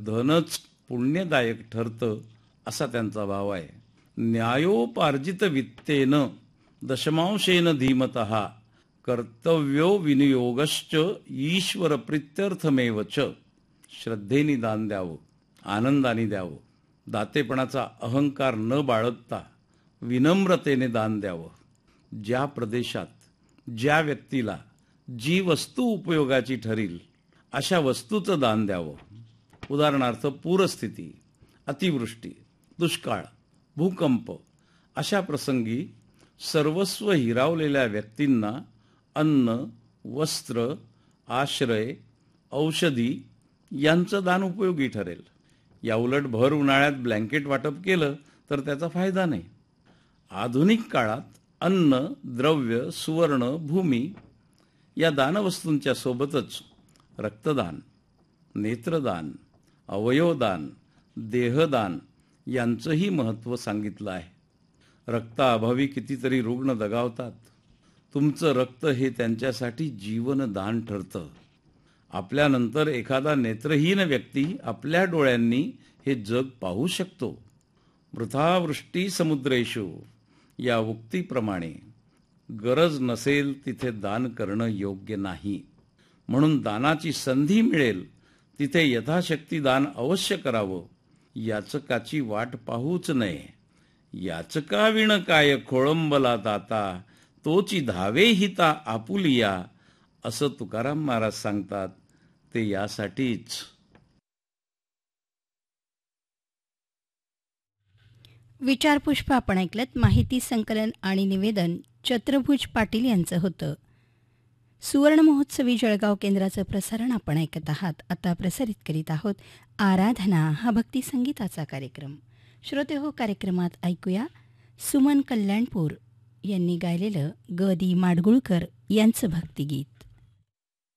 धनच पुण्यदायक ठरतं असा त्यांचा भाव आहे. न्यायोपार्जित वित्तेन दशमांशेन धीमतः कर्तव्यो विनियोगश्च ईश्वर प्रित्यर्थमेव च. श्रद्धेने दान द्यावं, आनंदाने द्यावं, दातेपणाचा अहंकार न बाळगता विनम्रतेने दान द्यावं. ज्या प्रदेशात ज्या व्यक्तीला जी वस्तू उपयोगाची ठरेल अशा वस्तूचं दान द्यावं. उदाहरणार्थ पूरस्थिती, अतिवृष्टी, दुष्काळ, भूकंप अशा प्रसंगी सर्वस्व हिरावलेल्या व्यक्तींना अन्न, वस्त्र, आश्रय, औषधी यांचं दान उपयोगी ठरेल. याउलट भर उन्हाळ्यात ब्लँकेट वाटप केलं तर त्याचा फायदा नाही. आधुनिक काळात अन्न, द्रव्य, सुवर्ण, भूमी या दानवस्तूंच्या सोबतच रक्तदान, नेत्रदान, अवयवदान, देहदान यांचंही महत्त्व सांगितलं आहे. रक्ताअभावी कितीतरी रुग्ण दगावतात. तुमचं रक्त हे त्यांच्यासाठी जीवनदान ठरतं. आपल्यानंतर एखादा नेत्रहीन व्यक्ती आपल्या डोळ्यांनी हे जग पाहू शकतो. वृथावृष्टी समुद्रेषु या उक्तीप्रमाणे गरज नसेल तिथे दान करणं योग्य नाही. म्हणून दानाची संधी मिळेल तिथे यथाशक्ती दान अवश्य करावं. याचकाची वाट पाहूच नये. याचका विण काय खोळंबला दाता, तोची धावे हिता आपुलिया, असं तुकाराम महाराज सांगतात. ते यासाठीच. विचारपुष्प आपण ऐकलत. माहिती संकलन आणि निवेदन चत्रभुज पाटील यांचं होतं. सुवर्ण महोत्सवी जळगाव केंद्राचं प्रसारण आपण ऐकत आहात. आता प्रसारित करीत आहोत आराधना हा भक्ती संगीताचा कार्यक्रम. श्रोते हो, कार्यक्रमात ऐकूया सुमन कल्याणपूर यांनी गायलेलं ग दी माडगुळकर यांचं भक्तिगीत.